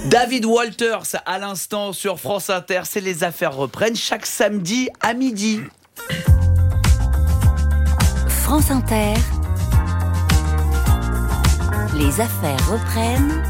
David Walters à l'instant sur France Inter, c'est Les Affaires reprennent chaque samedi à midi. France Inter, Les Affaires reprennent.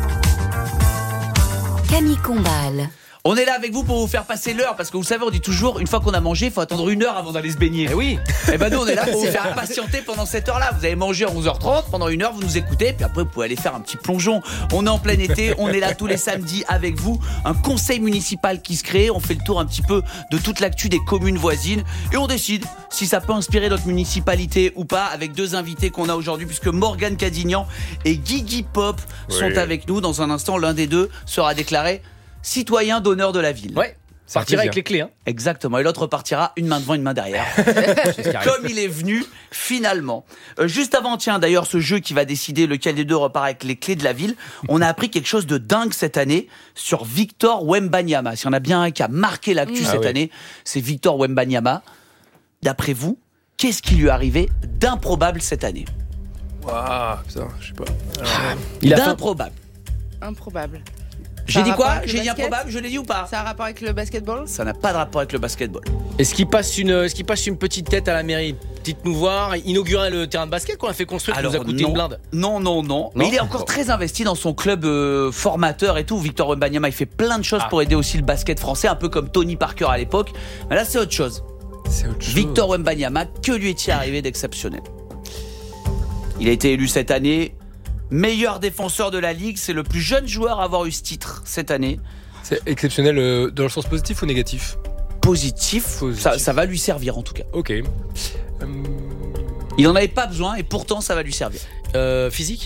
Camille Combal. On est là avec vous pour vous faire passer l'heure, parce que vous savez, on dit toujours, une fois qu'on a mangé, il faut attendre 1 heure avant d'aller se baigner. Eh oui. Et ben nous, on est là pour vous faire patienter pendant cette heure-là. Vous avez mangé à 11h30, pendant 1 heure, vous nous écoutez, puis après, vous pouvez aller faire un petit plongeon. On est en plein été, on est là tous les samedis avec vous. Un conseil municipal qui se crée, on fait le tour un petit peu de toute l'actu des communes voisines, et on décide si ça peut inspirer notre municipalité ou pas, avec 2 invités qu'on a aujourd'hui, puisque Morgane Cadignan et Guigui Pop sont avec nous. Dans un instant, l'un des deux sera déclaré citoyen d'honneur de la ville. Ouais, ça partira avec les clés. Hein. Exactement, et l'autre partira une main devant, une main derrière. Comme il est venu, finalement. Juste avant, tiens, d'ailleurs, ce jeu qui va décider lequel des deux repart avec les clés de la ville, on a appris quelque chose de dingue cette année sur Victor Wembanyama. S'il y en a bien un qui a marqué l'actu cette année, c'est Victor Wembanyama. D'après vous, qu'est-ce qui lui est arrivé d'improbable cette année ? Waouh, putain, je sais pas. D'improbable. Improbable. J'ai dit quoi ? J'ai J'ai dit improbable, je l'ai dit ou pas ? Ça a un rapport avec le basketball ? Ça n'a pas de rapport avec le basketball. Est-ce qu'il passe une petite tête à la mairie ? Dites-nous voir, inaugurer le terrain de basket qu'on a fait construire, qui nous a coûté une blinde. Non. Mais il est encore très investi dans son club formateur et tout. Victor Wembanyama, il fait plein de choses pour aider aussi le basket français, un peu comme Tony Parker à l'époque. Mais là, c'est autre chose. Victor Wembanyama, que lui est-il arrivé d'exceptionnel ? Il a été élu cette année meilleur défenseur de la Ligue. C'est le plus jeune joueur à avoir eu ce titre cette année. C'est exceptionnel dans le sens positif ou négatif ? Positif. Ça va lui servir en tout cas. Ok. Il n'en avait pas besoin et pourtant ça va lui servir. Physique ?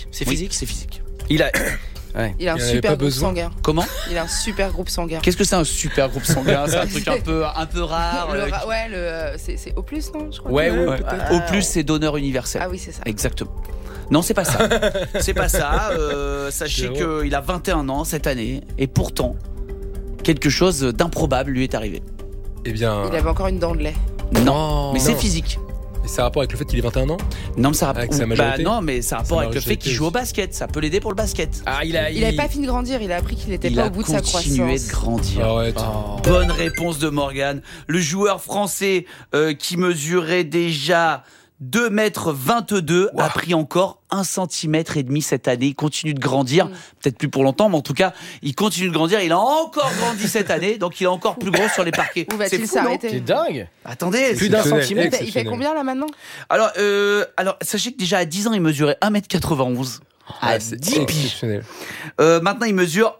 C'est Oui, physique ? c'est physique. Il a un super groupe sanguin. Comment ? Il a un super groupe sanguin. Qu'est-ce que c'est un super groupe sanguin ? C'est un truc un peu rare. C'est O+, non, je crois. Ouais. Au+, c'est donneur universel. Ah oui, c'est ça. Exactement. Non, c'est pas ça. C'est pas ça. Sachez qu'il a 21 ans cette année et pourtant, quelque chose d'improbable lui est arrivé. Eh bien. Il avait encore une dent de lait. Non, mais c'est physique. Et ça a rapport avec le fait qu'il ait 21 ans ? Non, mais ça a avec sa majorité. non, mais ça a rapport avec le fait qu'il joue au basket. Ça peut l'aider pour le basket. Ah, il avait pas fini de grandir. Il a appris qu'il n'était pas au bout de sa croissance. Il a continué de grandir. Arrête. Bonne réponse de Morgane. Le joueur français qui mesurait déjà 2,22 m a pris encore 1,5 cm cette année. Il continue de grandir, peut-être plus pour longtemps, mais en tout cas, il continue de grandir. Il a encore grandi cette année, donc il est encore plus gros sur les parquets. Où va-t-il s'arrêter ? C'est dingue. Attendez, plus d'1 centimètre. Il fait combien là maintenant ? Alors, sachez que déjà à 10 ans, il mesurait 1,91 m. À 10 piges. Maintenant, il mesure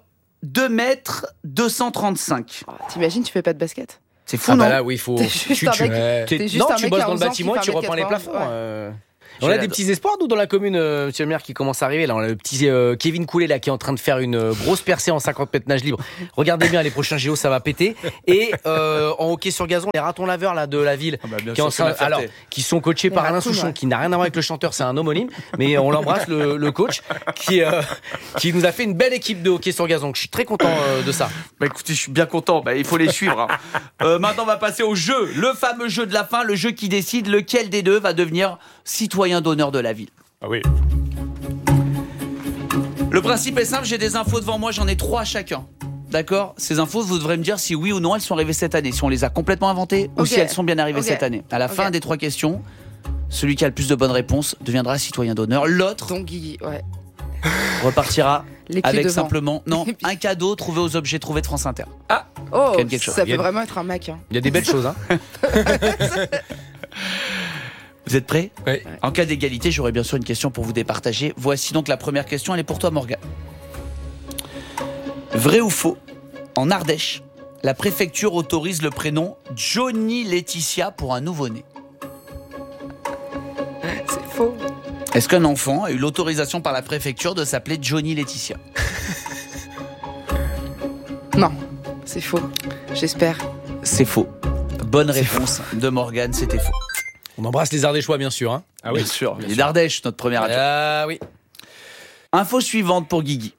2,235 m. T'imagines, tu fais pas de basket ? C'est fou, non ? Bah là, oui, il faut. T'es juste un mec. Tu bosses dans le bâtiment et tu repeins les plafonds. On a des petits espoirs, nous, dans la commune, monsieur le maire, qui commence à arriver. Là, on a le petit Kevin Coulet, là, qui est en train de faire une grosse percée en 50 mètres nage libre. Regardez bien, les prochains JO, ça va péter. Et en hockey sur gazon, les ratons laveurs là, de la ville, qui sont coachés par Alain Souchon, qui n'a rien à voir avec le chanteur, c'est un homonyme. Mais on l'embrasse, le coach, qui nous a fait une belle équipe de hockey sur gazon. Je suis très content de ça. Bah écoutez, je suis bien content. Il faut les suivre. Maintenant, on va passer au jeu. Le fameux jeu de la fin, le jeu qui décide lequel des deux va devenir citoyen d'honneur de la ville. Ah oui. Le principe est simple, j'ai des infos devant moi, j'en ai 3 chacun. D'accord ? Ces infos, vous devrez me dire si oui ou non elles sont arrivées cette année, si on les a complètement inventées ou si elles sont bien arrivées cette année. À la fin des 3 questions, celui qui a le plus de bonnes réponses deviendra citoyen d'honneur. L'autre repartira avec simplement un cadeau trouvé aux objets trouvés de France Inter. Ça peut vraiment être un Mac. Il y a des belles choses. Vous êtes prêts ? Oui. En cas d'égalité, j'aurai bien sûr une question pour vous départager. Voici donc la première question, elle est pour toi, Morgane. Vrai ou faux ? En Ardèche, la préfecture autorise le prénom Johnny Laetitia pour un nouveau-né. C'est faux. Est-ce qu'un enfant a eu l'autorisation par la préfecture de s'appeler Johnny Laetitia ? Non, c'est faux. J'espère. C'est faux. Bonne réponse de Morgane, c'était faux. On embrasse les Ardéchois, bien sûr. Ah oui, bien sûr. Les d'Ardèche, notre première radio. Ah oui. Info suivante pour Guigui.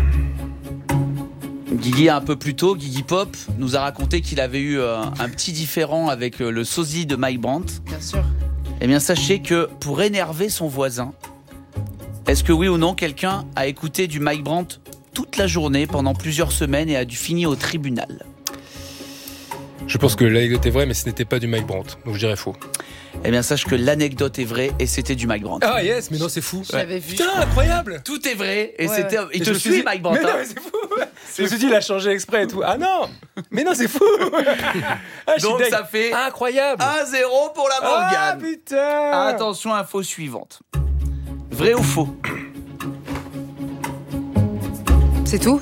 Guigui, un peu plus tôt, Guigui Pop nous a raconté qu'il avait eu un petit différend avec le sosie de Mike Brandt. Bien sûr. Eh bien, sachez que pour énerver son voisin, est-ce que oui ou non, quelqu'un a écouté du Mike Brandt toute la journée pendant plusieurs semaines et a dû finir au tribunal. Je pense que l'anecdote est vraie, mais ce n'était pas du Mike Brandt, donc je dirais faux. Eh bien, sache que l'anecdote est vraie et c'était du Mike Brandt. Ah yes, mais non, c'est fou. Je l'avais vu. Putain, incroyable. Tout est vrai et Ouais. c'était. Il Et te je me suis suit, dit- Mike Brandt. Mais non, hein. mais c'est fou. Je me suis dit, il a changé exprès et tout. Ah non, mais non, c'est fou. Ah, je suis Donc dingue. ça fait Incroyable. 1-0 pour la Ah Morgane. putain. Attention, info suivante. Vrai ou faux? C'est tout.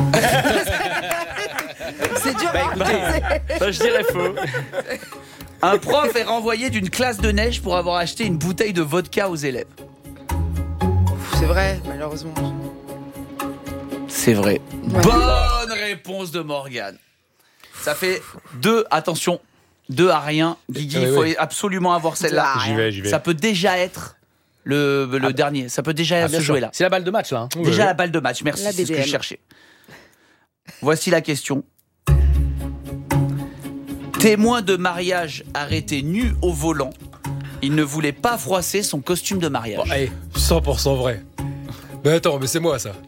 C'est dur. hein. Je dirais faux. Un prof est renvoyé d'une classe de neige pour avoir acheté une bouteille de vodka aux élèves. C'est vrai, malheureusement. C'est vrai. Ouais. Bonne réponse de Morgane. Ça fait 2 à rien. Guigui, il faut absolument avoir celle-là. J'y vais. Ça peut déjà être le dernier. Ça peut déjà se jouer là. C'est la balle de match là. Hein. Déjà la balle de match. Merci, La c'est ce que BDM. je cherchais. Voici la question. Témoin de mariage arrêté nu au volant. Il ne voulait pas froisser son costume de mariage. Bon, allez, 100% vrai. Mais attends, mais c'est moi ça.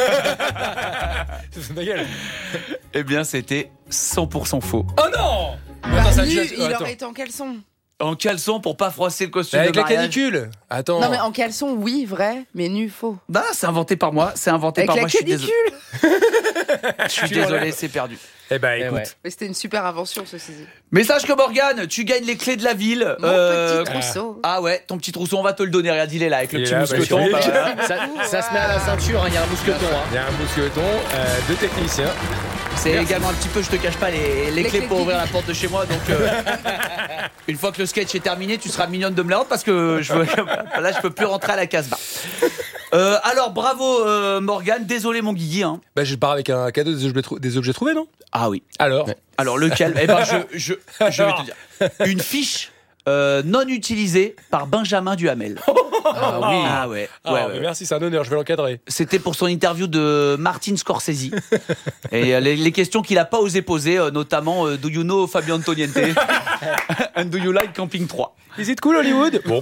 C'est ma gueule. Eh bien, c'était 100% faux. Oh non. Bah, Attends, ça nu, tu- il attends. aurait été en caleçon. En caleçon pour pas froisser le costume Avec de la mariage. canicule. Attends. Non mais en caleçon, oui, vrai, mais nu, faux. Bah, c'est inventé par moi. C'est inventé Avec par la moi. Je suis désolé. canicule. Je suis désolé, c'est perdu. Eh ben écoute. ouais. Mais c'était une super invention, ceci dit. Mais sache que Morgane, tu gagnes les clés de la ville. Mon petit trousseau. Ah ouais, ton petit trousseau, on va te le donner. Regarde, il est là avec le Il est petit là, mousqueton. bah, je suis Bah, voilà. Ça se met à la ceinture, il y a un mousqueton. Hein. Il y a un mousqueton, 2 techniciens. C'est également un petit peu, je te cache pas, les clés clés pour de ouvrir la porte de chez moi. Donc, une fois que le sketch est terminé, tu seras mignonne de me la rendre parce que là, je peux plus rentrer à la Casbah. Alors, bravo Morgane. Désolé mon Guigui. Hein. Bah je pars avec un cadeau des objets trouvés, non? Ah oui. Alors. Alors lequel? Eh ben, je vais te dire. Une fiche non utilisée par Benjamin Duhamel. Ah oui. Ah ouais. Ah, ouais, mais ouais. merci, c'est un honneur, je vais l'encadrer. C'était pour son interview de Martin Scorsese. Et les questions qu'il a pas osé poser, notamment Do you know Fabio Antoniente? And do you like Camping 3? Is it cool Hollywood? Bon.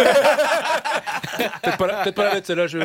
peut-être pas la mettre celle-là.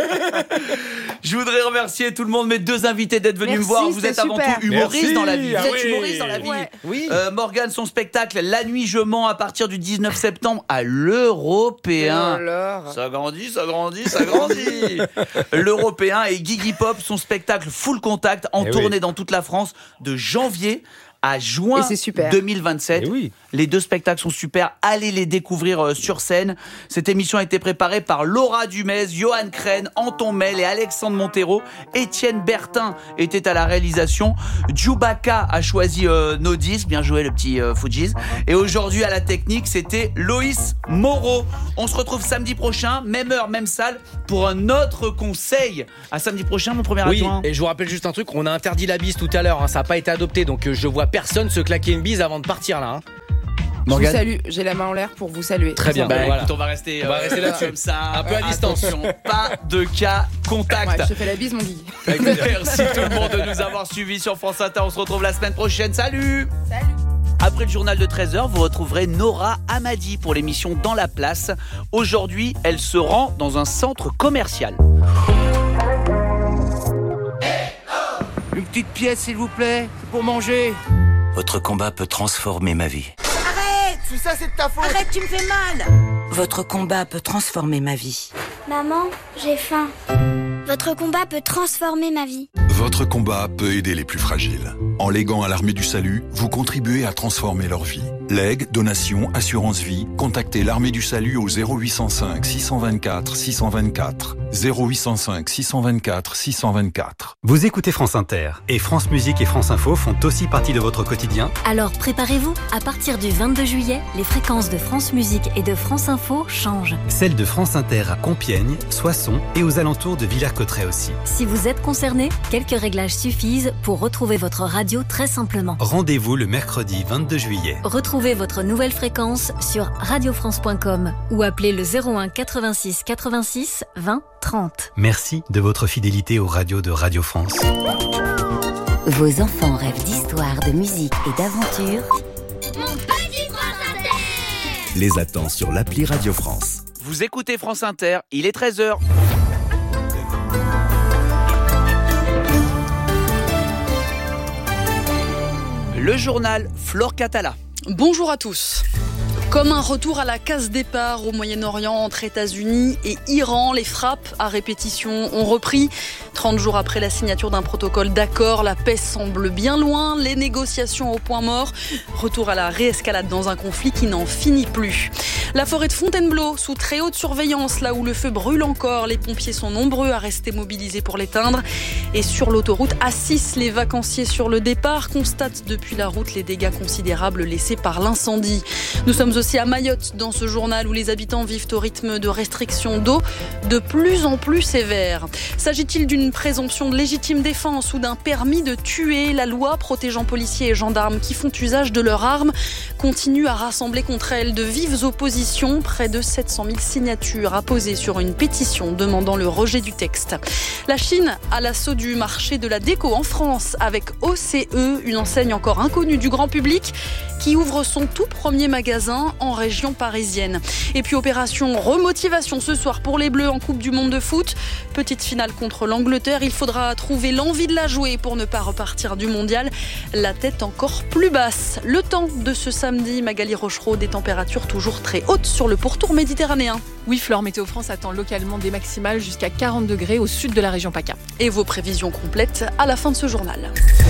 Je voudrais remercier tout le monde, mes 2 invités d'être venus Merci, me voir. Vous c'était êtes avant super. tout humoriste Merci. dans la vie. Vous Ah êtes oui. humoriste dans la vie. Ouais. Oui. Morgane, son spectacle La Nuit je mens à partir du 19 septembre à l'Européen. Alors. Ça grandit, ça grandit, ça grandit. L'Européen et Guigui Pop, son spectacle Full Contact en Eh tournée oui. dans toute la France de janvier à juin Et c'est super. 2027. Eh oui. Les 2 spectacles sont super. Allez les découvrir sur scène. Cette émission a été préparée par Laura Dumez, Johan Crène, Anton Mel et Alexandre Montero. Étienne Bertin était à la réalisation. Djoubaka a choisi nos disques. Bien joué le petit Fujis. Et aujourd'hui à la technique, c'était Loïs Moreau. On se retrouve samedi prochain, même heure, même salle, pour un autre conseil. À samedi prochain, mon premier Oui, adjoint. et je vous rappelle juste un truc, on a interdit la bise tout à l'heure, hein, ça n'a pas été adopté, donc je vois personne se claquer une bise avant de partir là. Hein. Je vous salue, j'ai la main en l'air pour vous saluer. Très bien. Bah, Voilà. écoute, on va rester, là-dessus. comme ça, Un peu à distance. Attention, pas de cas contact. Ouais, je te fais la bise, mon Guy. Merci tout le monde de nous avoir suivis sur France Inter. On se retrouve la semaine prochaine. Salut. Après le journal de 13h, vous retrouverez Nora Hamadi pour l'émission Dans la place. Aujourd'hui, elle se rend dans un centre commercial. Une petite pièce, s'il vous plaît, pour manger. Votre combat peut transformer ma vie. Tout ça, c'est de ta faute. Arrête, tu me fais mal. Votre combat peut transformer ma vie. Maman, j'ai faim. Votre combat peut transformer ma vie. Votre combat peut aider les plus fragiles. En léguant à l'Armée du Salut, vous contribuez à transformer leur vie. Legs, donations, assurance vie, contactez l'Armée du Salut au 0805 624 624. 0805 624 624. Vous écoutez France Inter et France Musique et France Info font aussi partie de votre quotidien. Alors préparez-vous, à partir du 22 juillet, les fréquences de France Musique et de France Info changent. Celle de France Inter à Compiègne, Soissons et aux alentours de Villers-Cotterêts aussi. Si vous êtes concerné, quelques réglages suffisent pour retrouver votre radio très simplement. Rendez-vous le mercredi 22 juillet. Retrouvez votre nouvelle fréquence sur radiofrance.com ou appelez le 01 86 86 20 30. Merci de votre fidélité aux radios de Radio France. Vos enfants rêvent d'histoire, de musique et d'aventure. Mon petit prince Inter. Les attend sur l'appli Radio France. Vous écoutez France Inter, il est 13h. journal, Flore Catala. Bonjour à tous. Comme un retour à la case départ au Moyen-Orient entre États-Unis et Iran, les frappes à répétition ont repris. 30 jours après la signature d'un protocole d'accord, la paix semble bien loin, les négociations au point mort. Retour à la réescalade dans un conflit qui n'en finit plus. La forêt de Fontainebleau, sous très haute surveillance, là où le feu brûle encore, les pompiers sont nombreux à rester mobilisés pour l'éteindre. Et sur l'autoroute A6, les vacanciers sur le départ constatent depuis la route les dégâts considérables laissés par l'incendie. Nous sommes aussi à Mayotte dans ce journal où les habitants vivent au rythme de restrictions d'eau de plus en plus sévères. S'agit-il d'une présomption de légitime défense ou d'un permis de tuer? La loi protégeant policiers et gendarmes qui font usage de leurs armes continue à rassembler contre elle de vives oppositions. Près de 700 000 signatures apposées sur une pétition demandant le rejet du texte. La Chine à l'assaut du marché de la déco en France avec OCE, une enseigne encore inconnue du grand public qui ouvre son tout premier magasin en région parisienne. Et puis opération remotivation ce soir pour les Bleus en Coupe du Monde de foot. Petite finale contre l'Angleterre. Il faudra trouver l'envie de la jouer pour ne pas repartir du mondial la tête encore plus basse. Le temps de ce samedi, Magali Rochereau, des températures toujours très hautes sur le pourtour méditerranéen. Oui, Flore, Météo France attend localement des maximales jusqu'à 40 degrés au sud de la région PACA. Et vos prévisions complètes à la fin de ce journal.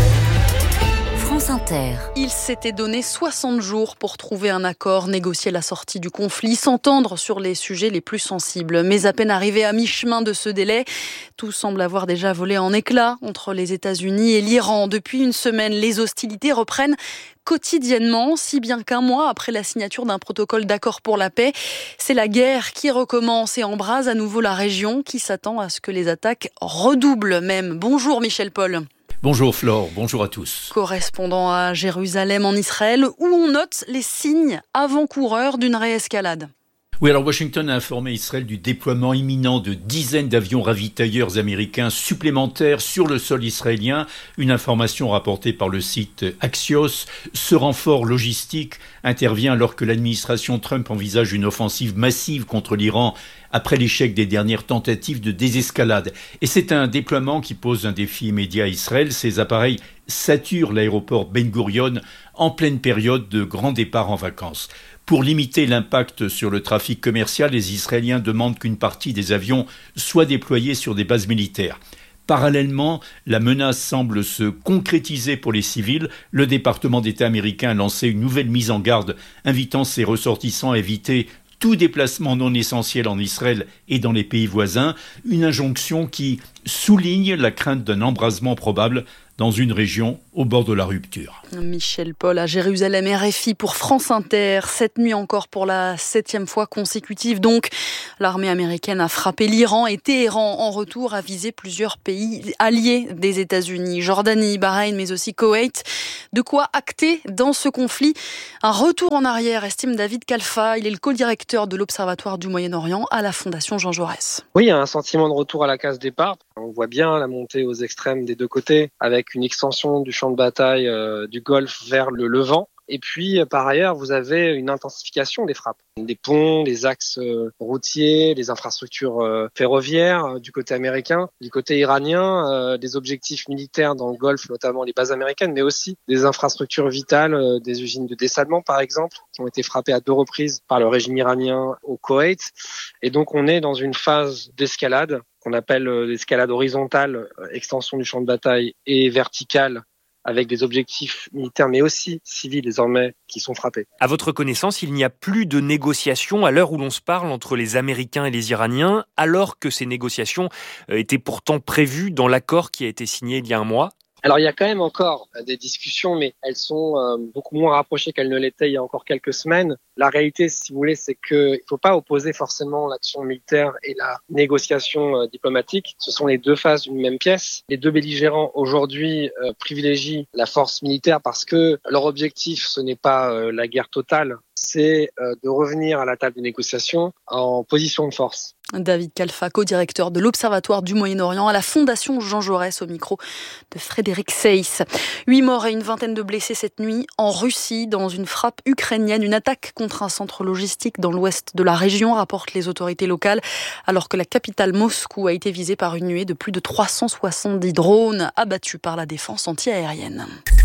France Inter. Il s'était donné 60 jours pour trouver un accord, négocier la sortie du conflit, s'entendre sur les sujets les plus sensibles. Mais à peine arrivé à mi-chemin de ce délai, tout semble avoir déjà volé en éclats entre les États-Unis et l'Iran. Depuis une semaine, les hostilités reprennent quotidiennement, si bien qu'un mois après la signature d'un protocole d'accord pour la paix, c'est la guerre qui recommence et embrase à nouveau la région qui s'attend à ce que les attaques redoublent même. Bonjour Michel Paul. Bonjour Flore, bonjour à tous. Correspondant à Jérusalem en Israël, où on note les signes avant-coureurs d'une réescalade. Oui, alors Washington a informé Israël du déploiement imminent de dizaines d'avions ravitailleurs américains supplémentaires sur le sol israélien. Une information rapportée par le site Axios. Ce renfort logistique intervient alors que l'administration Trump envisage une offensive massive contre l'Iran après l'échec des dernières tentatives de désescalade. Et c'est un déploiement qui pose un défi immédiat à Israël. Ces appareils saturent l'aéroport Ben Gurion en pleine période de grand départ en vacances. Pour limiter l'impact sur le trafic commercial, les Israéliens demandent qu'une partie des avions soit déployée sur des bases militaires. Parallèlement, la menace semble se concrétiser pour les civils. Le département d'État américain a lancé une nouvelle mise en garde, invitant ses ressortissants à éviter tout déplacement non essentiel en Israël et dans les pays voisins. Une injonction qui souligne la crainte d'un embrasement probable dans une région au bord de la rupture. Michel Paul à Jérusalem, RFI pour France Inter. Cette nuit encore pour la 7e fois consécutive. Donc, l'armée américaine a frappé l'Iran et Téhéran en retour a visé plusieurs pays alliés des États-Unis, Jordanie, Bahreïn, mais aussi Koweït. De quoi acter dans ce conflit un retour en arrière, estime David Kalfa. Il est le co-directeur de l'Observatoire du Moyen-Orient à la Fondation Jean Jaurès. Oui, il y a un sentiment de retour à la case départ. On voit bien la montée aux extrêmes des deux côtés, avec une extension du champ de bataille du Golfe vers le Levant. Et puis, par ailleurs, vous avez une intensification des frappes. Des ponts, des axes routiers, des infrastructures ferroviaires du côté américain. Du côté iranien, des objectifs militaires dans le Golfe, notamment les bases américaines, mais aussi des infrastructures vitales, des usines de dessalement, par exemple, qui ont été frappées à 2 reprises par le régime iranien au Koweït. Et donc, on est dans une phase d'escalade qu'on appelle l'escalade horizontale, extension du champ de bataille, et verticale, avec des objectifs militaires mais aussi civils désormais qui sont frappés. À votre connaissance, il n'y a plus de négociations à l'heure où l'on se parle entre les Américains et les Iraniens, alors que ces négociations étaient pourtant prévues dans l'accord qui a été signé il y a un mois. Alors il y a quand même encore des discussions, mais elles sont beaucoup moins rapprochées qu'elles ne l'étaient il y a encore quelques semaines. La réalité, si vous voulez, c'est qu'il ne faut pas opposer forcément l'action militaire et la négociation diplomatique. Ce sont les deux faces d'une même pièce. Les deux belligérants aujourd'hui privilégient la force militaire parce que leur objectif, ce n'est pas la guerre totale, c'est de revenir à la table des négociations en position de force. David Kalfa, co-directeur de l'Observatoire du Moyen-Orient à la Fondation Jean Jaurès, au micro de Frédéric Seyss. 8 morts et une vingtaine de blessés cette nuit en Russie dans une frappe ukrainienne, une attaque contre un centre logistique dans l'ouest de la région, rapportent les autorités locales, alors que la capitale Moscou a été visée par une nuée de plus de 370 drones abattus par la défense antiaérienne.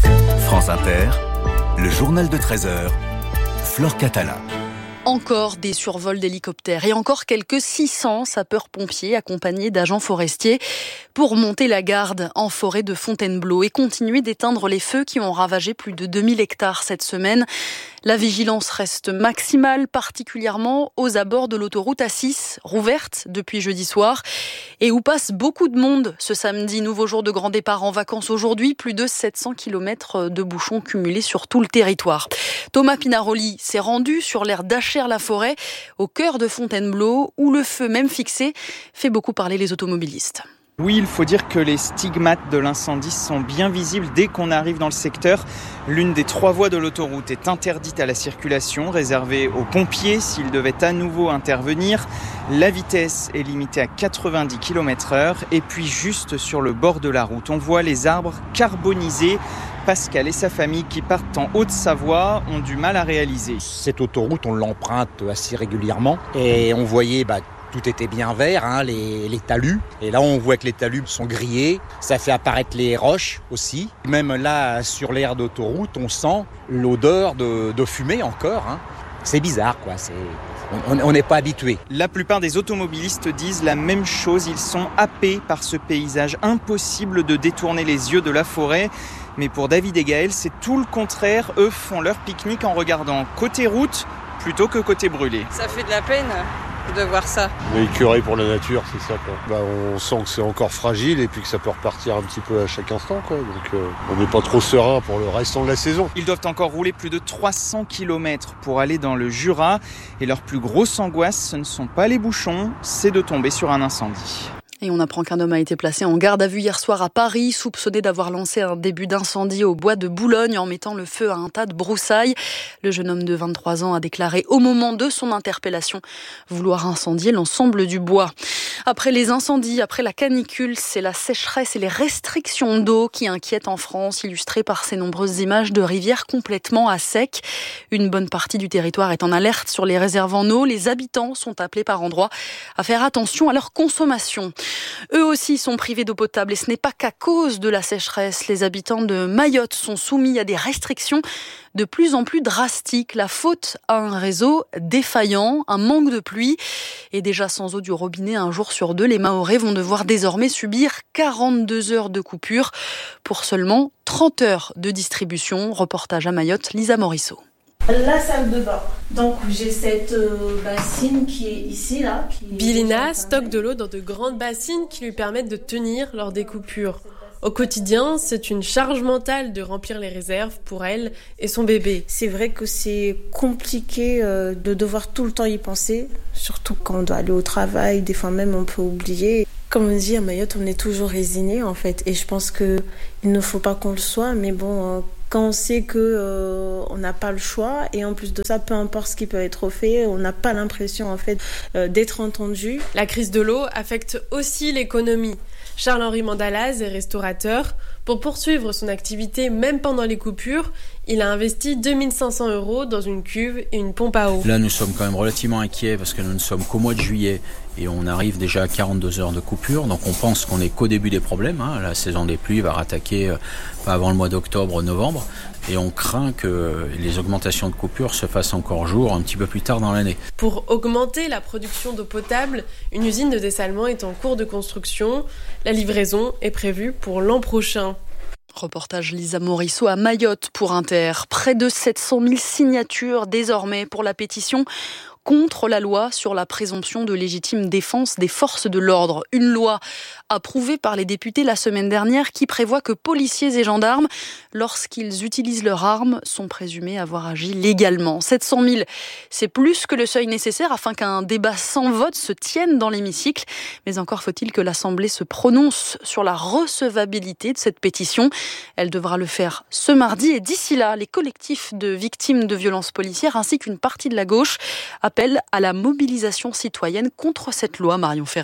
France Inter, le journal de 13h, Flore Catala. Encore des survols d'hélicoptères et encore quelques 600 sapeurs-pompiers accompagnés d'agents forestiers pour monter la garde en forêt de Fontainebleau et continuer d'éteindre les feux qui ont ravagé plus de 2000 hectares cette semaine. La vigilance reste maximale, particulièrement aux abords de l'autoroute A6, rouverte depuis jeudi soir, et où passe beaucoup de monde ce samedi. Nouveau jour de grand départ en vacances aujourd'hui, plus de 700 km de bouchons cumulés sur tout le territoire. Thomas Pinaroli s'est rendu sur l'aire d'Achères-la-Forêt, au cœur de Fontainebleau, où le feu, même fixé, fait beaucoup parler les automobilistes. Oui, il faut dire que les stigmates de l'incendie sont bien visibles dès qu'on arrive dans le secteur. L'une des 3 voies de l'autoroute est interdite à la circulation, réservée aux pompiers s'ils devaient à nouveau intervenir. La vitesse est limitée à 90 km/h. Et puis juste sur le bord de la route, on voit les arbres carbonisés. Pascal et sa famille qui partent en Haute-Savoie ont du mal à réaliser. Cette autoroute, on l'emprunte assez régulièrement et on voyait tout était bien vert, les talus. Et là, on voit que les talus sont grillés. Ça fait apparaître les roches aussi. Même là, sur l'aire d'autoroute, on sent l'odeur de fumée encore. C'est bizarre, quoi. On n'est pas habitué. La plupart des automobilistes disent la même chose. Ils sont happés par ce paysage. Impossible de détourner les yeux de la forêt. Mais pour David et Gaël, c'est tout le contraire. Eux font leur pique-nique en regardant côté route plutôt que côté brûlé. Ça fait de la peine de voir ça. On est écœuré pour la nature, c'est ça, quoi. On sent que c'est encore fragile et puis que ça peut repartir un petit peu à chaque instant, quoi. Donc on n'est pas trop serein pour le restant de la saison. Ils doivent encore rouler plus de 300 km pour aller dans le Jura. Et leur plus grosse angoisse, ce ne sont pas les bouchons, c'est de tomber sur un incendie. Et on apprend qu'un homme a été placé en garde à vue hier soir à Paris, soupçonné d'avoir lancé un début d'incendie au bois de Boulogne en mettant le feu à un tas de broussailles. Le jeune homme de 23 ans a déclaré au moment de son interpellation vouloir incendier l'ensemble du bois. Après les incendies, après la canicule, c'est la sécheresse et les restrictions d'eau qui inquiètent en France, illustrées par ces nombreuses images de rivières complètement à sec. Une bonne partie du territoire est en alerte sur les réserves en eau. Les habitants sont appelés par endroits à faire attention à leur consommation. Eux aussi sont privés d'eau potable et ce n'est pas qu'à cause de la sécheresse. Les habitants de Mayotte sont soumis à des restrictions de plus en plus drastiques. La faute à un réseau défaillant, un manque de pluie. Et déjà sans eau du robinet un jour sur 2, les Mahorais vont devoir désormais subir 42 heures de coupure pour seulement 30 heures de distribution. Reportage à Mayotte, Lisa Morisseau. La salle de bain. Donc j'ai cette bassine qui est ici, là. Bilina stocke de l'eau dans de grandes bassines qui lui permettent de tenir lors des coupures. Au quotidien, c'est une charge mentale de remplir les réserves pour elle et son bébé. C'est vrai que c'est compliqué de devoir tout le temps y penser, surtout quand on doit aller au travail, des fois même on peut oublier. Comme on dit, à Mayotte, on est toujours résigné en fait, et je pense qu'il ne faut pas qu'on le soit, mais bon... Quand on sait qu'on n'a pas le choix, et en plus de ça, peu importe ce qui peut être fait, on n'a pas l'impression en fait d'être entendu. La crise de l'eau affecte aussi l'économie. Charles-Henri Mandalaz est restaurateur. Pour poursuivre son activité, même pendant les coupures, il a investi 2500 € dans une cuve et une pompe à eau. Là, nous sommes quand même relativement inquiets parce que nous ne sommes qu'au mois de juillet et on arrive déjà à 42 heures de coupure. Donc on pense qu'on n'est qu'au début des problèmes. La saison des pluies va rattaquer pas avant le mois d'octobre-novembre. Et on craint que les augmentations de coupures se fassent encore jour un petit peu plus tard dans l'année. Pour augmenter la production d'eau potable, une usine de dessalement est en cours de construction. La livraison est prévue pour l'an prochain. Reportage Lisa Morisseau à Mayotte pour Inter. Près de 700 000 signatures désormais pour la pétition contre la loi sur la présomption de légitime défense des forces de l'ordre. Une loi approuvée par les députés la semaine dernière qui prévoit que policiers et gendarmes, lorsqu'ils utilisent leurs armes, sont présumés avoir agi légalement. 700 000, c'est plus que le seuil nécessaire afin qu'un débat sans vote se tienne dans l'hémicycle. Mais encore faut-il que l'Assemblée se prononce sur la recevabilité de cette pétition. Elle devra le faire ce mardi et d'ici là, les collectifs de victimes de violences policières ainsi qu'une partie de la gauche appellent à la mobilisation citoyenne contre cette loi, Marion Ferrer.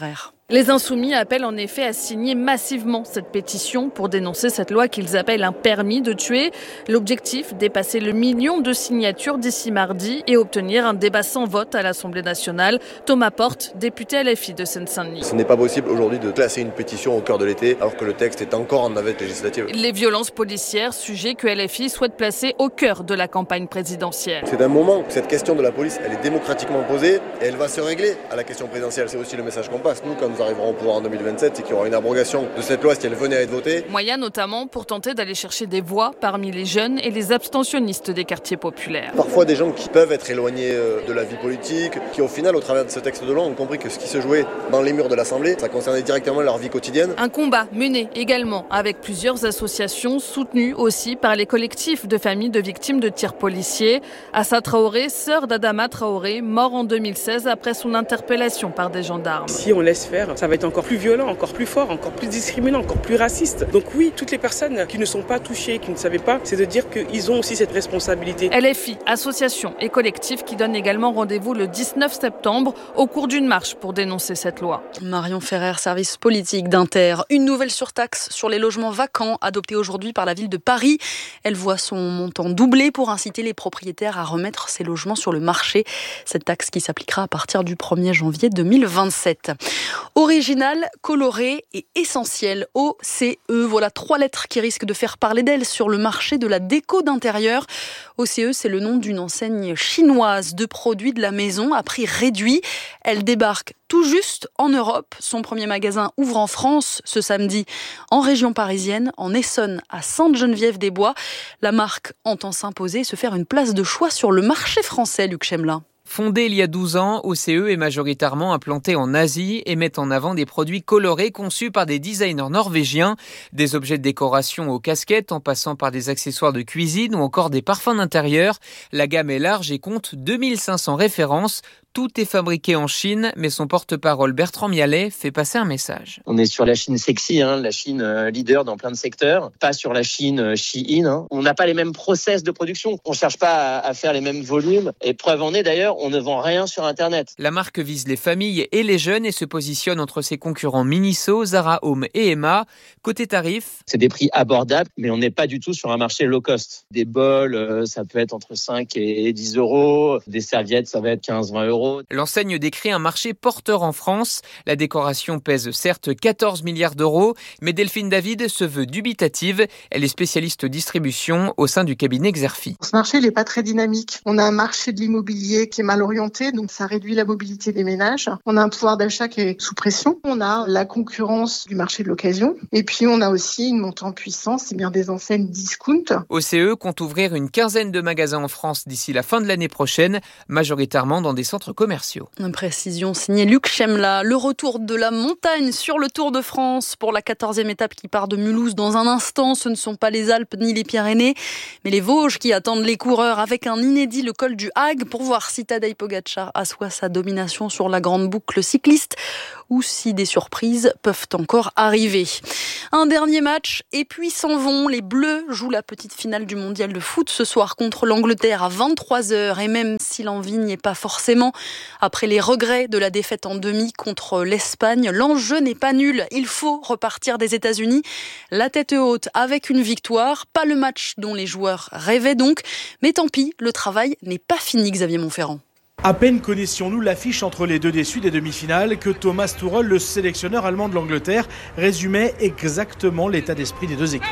Les Insoumis appellent en effet à signer massivement cette pétition pour dénoncer cette loi qu'ils appellent un permis de tuer. L'objectif, dépasser le 1 million de signatures d'ici mardi et obtenir un débat sans vote à l'Assemblée nationale. Thomas Porte, député LFI de Seine-Saint-Denis. Ce n'est pas possible aujourd'hui de classer une pétition au cœur de l'été alors que le texte est encore en navette législative. Les violences policières, sujet que LFI souhaite placer au cœur de la campagne présidentielle. C'est un moment où cette question de la police, elle est démocratiquement posée et elle va se régler à la question présidentielle. C'est aussi le message qu'on passe. Nous, quand nous arriverons au pouvoir en 2027, c'est qu'il y aura une abrogation de cette loi si elle venait à être votée. Moyen notamment pour tenter d'aller chercher des voix parmi les jeunes et les abstentionnistes des quartiers populaires. Parfois des gens qui peuvent être éloignés de la vie politique, qui au final, au travers de ce texte de loi, ont compris que ce qui se jouait dans les murs de l'Assemblée, ça concernait directement leur vie quotidienne. Un combat mené également avec plusieurs associations soutenues aussi par les collectifs de familles de victimes de tirs policiers. Assa Traoré, sœur d'Adama Traoré, mort en 2016 après son interpellation par des gendarmes. Si on laisse faire, ça va être encore plus violent, encore plus fort, encore plus discriminant, encore plus raciste. Donc oui, toutes les personnes qui ne sont pas touchées, qui ne savaient pas, c'est de dire qu'ils ont aussi cette responsabilité. LFI, association et collectif qui donne également rendez-vous le 19 septembre au cours d'une marche pour dénoncer cette loi. Marion Ferrer, service politique d'Inter. Une nouvelle surtaxe sur les logements vacants adoptée aujourd'hui par la ville de Paris. Elle voit son montant doubler pour inciter les propriétaires à remettre ces logements sur le marché. Cette taxe qui s'appliquera à partir du 1er janvier 2027. Original, coloré et essentiel. OCE. Voilà 3 lettres qui risquent de faire parler d'elle sur le marché de la déco d'intérieur. OCE, c'est le nom d'une enseigne chinoise de produits de la maison à prix réduit. Elle débarque tout juste en Europe. Son premier magasin ouvre en France ce samedi en région parisienne, en Essonne, à Sainte-Geneviève-des-Bois. La marque entend s'imposer et se faire une place de choix sur le marché français, Luc Chemla. Fondée il y a 12 ans, OCE est majoritairement implantée en Asie et met en avant des produits colorés conçus par des designers norvégiens, des objets de décoration aux casquettes en passant par des accessoires de cuisine ou encore des parfums d'intérieur. La gamme est large et compte 2500 références. Tout est fabriqué en Chine, mais son porte-parole Bertrand Mialet fait passer un message. On est sur la Chine sexy, la Chine leader dans plein de secteurs, pas sur la Chine Shein. On n'a pas les mêmes process de production, on ne cherche pas à faire les mêmes volumes. Et preuve en est d'ailleurs, on ne vend rien sur Internet. La marque vise les familles et les jeunes et se positionne entre ses concurrents Miniso, Zara Home et Emma. Côté tarif, c'est des prix abordables, mais on n'est pas du tout sur un marché low cost. Des bols, ça peut être entre 5 et 10 euros. Des serviettes, ça va être 15-20 euros. L'enseigne décrit un marché porteur en France. La décoration pèse certes 14 milliards d'euros, mais Delphine David se veut dubitative. Elle est spécialiste distribution au sein du cabinet Xerfi. Ce marché n'est pas très dynamique. On a un marché de l'immobilier qui est mal orienté, donc ça réduit la mobilité des ménages. On a un pouvoir d'achat qui est sous pression. On a la concurrence du marché de l'occasion. Et puis on a aussi une montée en puissance, c'est bien des enseignes discount. OCE compte ouvrir une quinzaine de magasins en France d'ici la fin de l'année prochaine, majoritairement dans des centres commerciaux. Une précision signée Luc Chemla. Le retour de la montagne sur le Tour de France pour la 14e étape qui part de Mulhouse dans un instant. Ce ne sont pas les Alpes ni les Pyrénées, mais les Vosges qui attendent les coureurs avec un inédit, le col du Hague, pour voir si Tadej Pogačar assoit sa domination sur la grande boucle cycliste ou si des surprises peuvent encore arriver. Un dernier match et puis s'en vont. Les Bleus jouent la petite finale du mondial de foot ce soir contre l'Angleterre à 23h. Et même si l'envie n'y est pas forcément, après les regrets de la défaite en demi contre l'Espagne, l'enjeu n'est pas nul. Il faut repartir des États-Unis la tête haute avec une victoire. Pas le match dont les joueurs rêvaient donc. Mais tant pis, le travail n'est pas fini, Xavier Montferrand. À peine connaissions-nous l'affiche entre les deux déçus des demi-finales que Thomas Tuchel, le sélectionneur allemand de l'Angleterre, résumait exactement l'état d'esprit des deux équipes.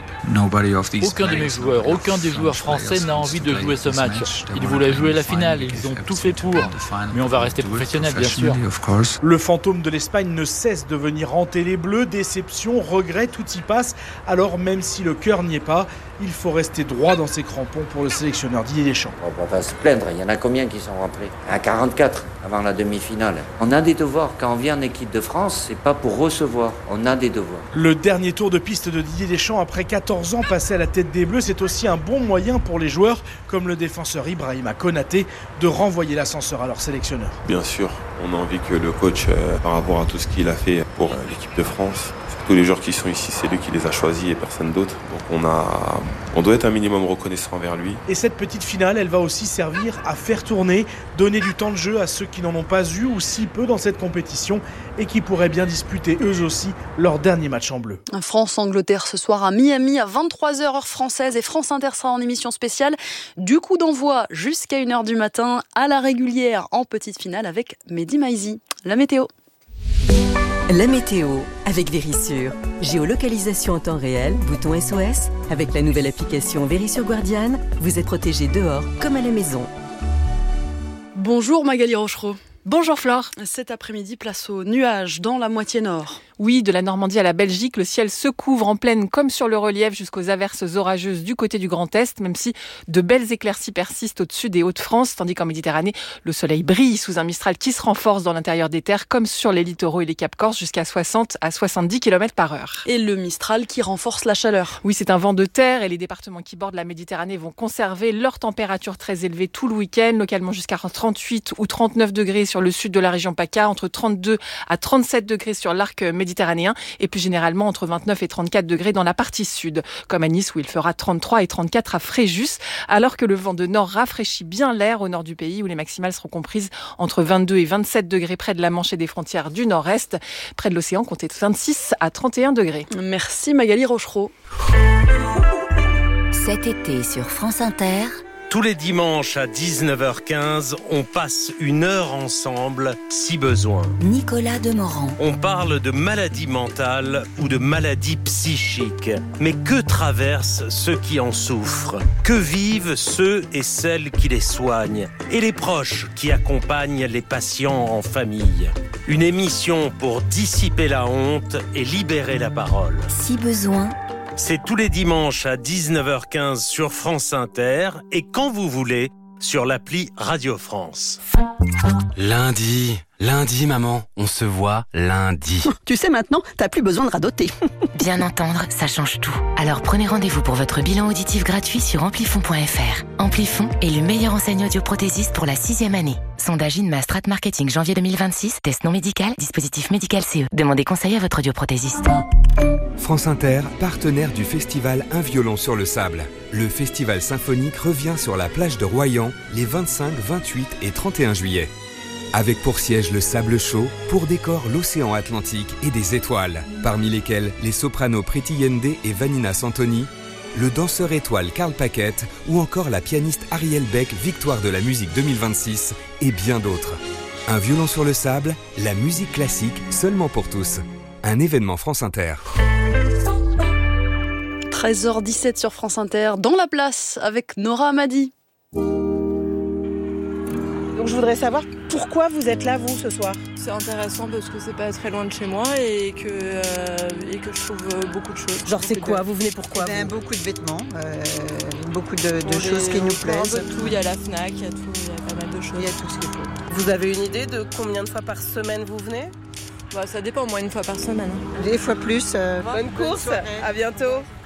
Aucun de mes joueurs, aucun des joueurs français n'a envie de jouer ce match. Ils voulaient jouer la finale, ils ont tout fait pour. Mais on va rester professionnels, bien sûr. Le fantôme de l'Espagne ne cesse de venir hanter les Bleus. Déception, regret, tout y passe. Alors même si le cœur n'y est pas, il faut rester droit dans ses crampons pour le sélectionneur Didier Deschamps. On va pas se plaindre, il y en a combien qui sont rentrés ? À 44 avant la demi-finale. On a des devoirs. Quand on vient en équipe de France, c'est pas pour recevoir. On a des devoirs. Le dernier tour de piste de Didier Deschamps après 14 ans passé à la tête des Bleus, c'est aussi un bon moyen pour les joueurs, comme le défenseur Ibrahima Konaté, de renvoyer l'ascenseur à leur sélectionneur. Bien sûr, on a envie que le coach, par rapport à tout ce qu'il a fait pour l'équipe de France, tous les joueurs qui sont ici, c'est lui qui les a choisis et personne d'autre. Donc on doit être un minimum reconnaissant envers lui. Et cette petite finale, elle va aussi servir à faire tourner, donner du temps de jeu à ceux qui n'en ont pas eu ou si peu dans cette compétition et qui pourraient bien disputer eux aussi leur dernier match en bleu. France-Angleterre ce soir à Miami à 23h heure française et France Inter sera en émission spéciale du coup d'envoi jusqu'à 1h du matin à la régulière en petite finale avec Mehdi Maizi. La météo. La météo avec Verisure. Géolocalisation en temps réel, bouton SOS. Avec la nouvelle application Verisure Guardian, vous êtes protégé dehors comme à la maison. Bonjour Magali Rochereau. Bonjour Flore. Cet après-midi, place aux nuages dans la moitié nord. Oui, de la Normandie à la Belgique, le ciel se couvre en pleine comme sur le relief jusqu'aux averses orageuses du côté du Grand Est, même si de belles éclaircies persistent au-dessus des Hauts-de-France, tandis qu'en Méditerranée, le soleil brille sous un Mistral qui se renforce dans l'intérieur des terres, comme sur les littoraux et les Cap Corse, jusqu'à 60 à 70 km/h. Et le Mistral qui renforce la chaleur. Oui, c'est un vent de terre et les départements qui bordent la Méditerranée vont conserver leur température très élevée tout le week-end, localement jusqu'à 38 ou 39 degrés sur le sud de la région PACA, entre 32 à 37 degrés sur l'arc méditerranéen et plus généralement entre 29 et 34 degrés dans la partie sud, comme à Nice où il fera 33 et 34 à Fréjus, alors que le vent de nord rafraîchit bien l'air au nord du pays où les maximales seront comprises entre 22 et 27 degrés près de la Manche et des frontières du nord-est. Près de l'océan, comptez 26 à 31 degrés. Merci Magali Rochereau. Cet été sur France Inter... Tous les dimanches à 19h15, on passe une heure ensemble, si besoin. Nicolas Demorand. On parle de maladies mentales ou de maladies psychiques. Mais que traversent ceux qui en souffrent? Que vivent ceux et celles qui les soignent? Et les proches qui accompagnent les patients en famille? Une émission pour dissiper la honte et libérer la parole. Si besoin... C'est tous les dimanches à 19h15 sur France Inter et quand vous voulez sur l'appli Radio France. Lundi, maman, on se voit lundi. Tu sais maintenant, t'as plus besoin de radoter. Bien entendre, ça change tout. Alors prenez rendez-vous pour votre bilan auditif gratuit sur amplifon.fr. Amplifon est le meilleur enseigne audioprothésiste pour la 6e année. Sondage INMA Strat Marketing janvier 2026, test non médical, dispositif médical CE. Demandez conseil à votre audioprothésiste. France Inter, partenaire du festival Un violon sur le sable. Le festival symphonique revient sur la plage de Royan les 25, 28 et 31 juillet. Avec pour siège le sable chaud, pour décor l'océan Atlantique et des étoiles, parmi lesquelles les sopranos Preti Yende et Vanina Santoni, le danseur étoile Karl Paquette ou encore la pianiste Ariel Beck, victoire de la musique 2026 et bien d'autres. Un violon sur le sable, la musique classique seulement pour tous. Un événement France Inter. 13h17 sur France Inter, dans la place avec Nora Hamadi. Donc je voudrais savoir pourquoi vous êtes là, vous, ce soir. C'est intéressant parce que c'est pas très loin de chez moi et que je trouve beaucoup de choses. Genre c'est quoi? Vous venez pourquoi? Beaucoup de vêtements, beaucoup de choses qui nous plaisent. Un peu de tout, il y a la Fnac, il y a pas mal de choses. Il y a tout ce qu'il faut. Vous avez une idée de combien de fois par semaine vous venez? Ça dépend, au moins une fois par semaine. Des fois plus. Bonne course, à bientôt.